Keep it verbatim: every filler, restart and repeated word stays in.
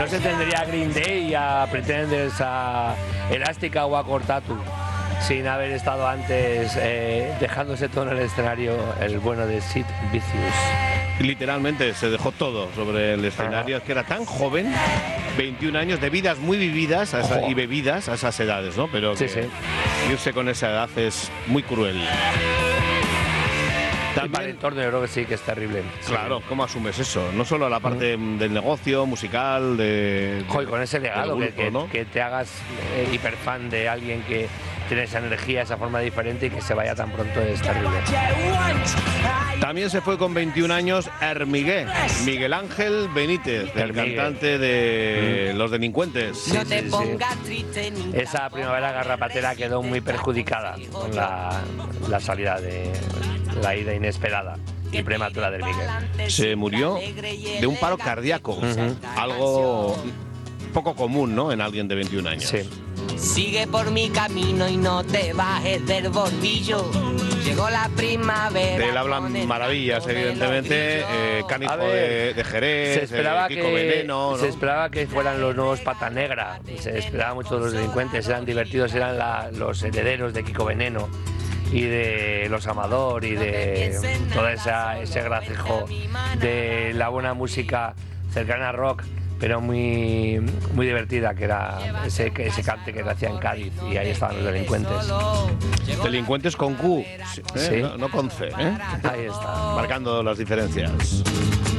no se tendría a Green Day y a Pretenders, a Elástica o a Cortatu sin haber estado antes eh, dejándose todo en el escenario el bueno de Sid Vicious. Literalmente se dejó todo sobre el escenario. Es que era tan joven, veintiún años, de vidas muy vividas a esa, y bebidas a esas edades, ¿no? Pero sí, que sí. irse con esa edad es muy cruel. También, y para el entorno yo creo que sí, que es terrible. Claro, ¿cómo asumes eso? No solo la parte mm. del negocio, musical, de... Joder, con ese legado, grupo, que, ¿no? que, que te hagas eh, hiperfan de alguien que tiene esa energía, esa forma diferente y que se vaya tan pronto es terrible. También se fue con veintiún años Hermigué, Miguel Ángel Benítez, el Hermigué. cantante de mm. Los Delincuentes. Sí, sí, sí. Esa primavera garrapatera quedó muy perjudicada con la, la salida de la ida inesperada y prematura del Miguel. Se murió de un paro cardíaco, uh-huh. algo poco común, ¿no?, en alguien de veintiún años. Sí. Sigue por mi camino y no te bajes del bordillo. Llegó la primavera. De él hablan maravillas, evidentemente. Eh, Cánijo de, de Jerez, se esperaba eh, Kiko que, Veneno, ¿no? Se esperaba que fueran los nuevos Pata Negra. Se esperaba mucho de los Delincuentes. Eran divertidos, eran la, los herederos de Kiko Veneno y de Los Amador y de todo esa, ese gracejo de la buena música cercana al rock, pero muy muy divertida, que era ese, ese cante que se hacía en Cádiz, y ahí estaban los Delincuentes. Delincuentes con Q, ¿eh? Sí. No, no con C, ¿eh? Ahí está. Marcando las diferencias.